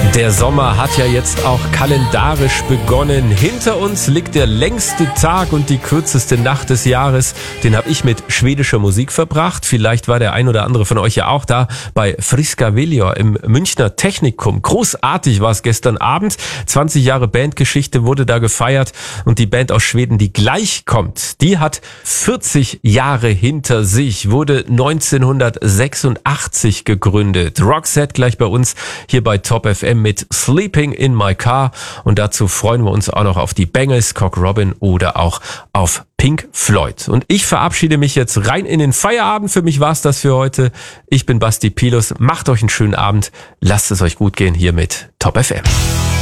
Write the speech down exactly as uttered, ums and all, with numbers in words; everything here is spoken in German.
Der Sommer hat ja jetzt auch kalendarisch begonnen. Hinter uns liegt der längste Tag und die kürzeste Nacht des Jahres. Den habe ich mit schwedischer Musik verbracht. Vielleicht war der ein oder andere von euch ja auch da bei Friska Velior im Münchner Technikum. Großartig war es gestern Abend. zwanzig Jahre Bandgeschichte wurde da gefeiert und die Band aus Schweden, die gleich kommt, die hat vierzig Jahre hinter sich, wurde neunzehnhundertsechsundachtzig gegründet. Roxette gleich bei uns hier bei Top F M mit Sleeping in My Car und dazu freuen wir uns auch noch auf die Bangles, Cock Robin oder auch auf Pink Floyd. Und ich verabschiede mich jetzt rein in den Feierabend. Für mich war's das für heute. Ich bin Basti Pilus. Macht euch einen schönen Abend. Lasst es euch gut gehen hier mit Top F M.